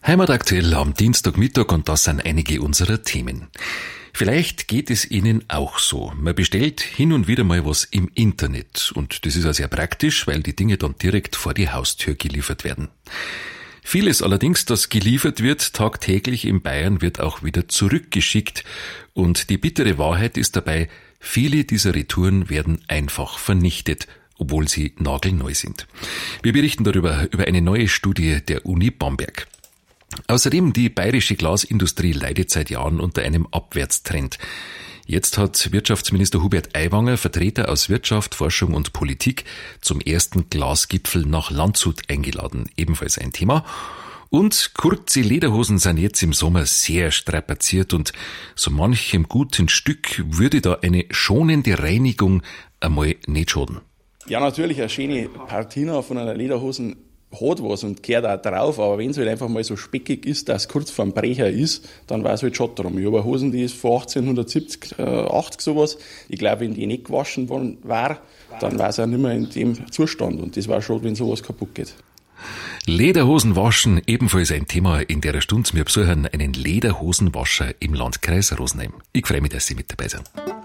Heimataktuell am Dienstagmittag und das sind einige unserer Themen. Vielleicht geht es Ihnen auch so. Man bestellt hin und wieder mal was im Internet und das ist auch sehr praktisch, weil die Dinge dann direkt vor die Haustür geliefert werden. Vieles allerdings, das geliefert wird tagtäglich in Bayern, wird auch wieder zurückgeschickt und die bittere Wahrheit ist dabei, viele dieser Retouren werden einfach vernichtet, obwohl sie nagelneu sind. Wir berichten darüber über eine neue Studie der Uni Bamberg. Außerdem, die bayerische Glasindustrie leidet seit Jahren unter einem Abwärtstrend. Jetzt hat Wirtschaftsminister Hubert Aiwanger Vertreter aus Wirtschaft, Forschung und Politik zum ersten Glasgipfel nach Landshut eingeladen. Ebenfalls ein Thema. Und kurze Lederhosen sind jetzt im Sommer sehr strapaziert und so manchem guten Stück würde da eine schonende Reinigung einmal nicht schaden. Ja, natürlich, eine schöne Patina von einer Lederhosen hat was und gehört auch drauf, aber wenn es halt einfach mal so speckig ist, dass es kurz vorm Brecher ist, dann war es halt schon drum. Ich habe eine Hosen, die ist von 1870, 80 sowas. Ich glaube, wenn die nicht gewaschen worden war, dann war es auch nicht mehr in dem Zustand und das war schon, wenn sowas kaputt geht. Lederhosen waschen, ebenfalls ein Thema in der Stunde. Wir besuchen einen Lederhosenwascher im Landkreis Rosenheim. Ich freue mich, dass Sie mit dabei sind.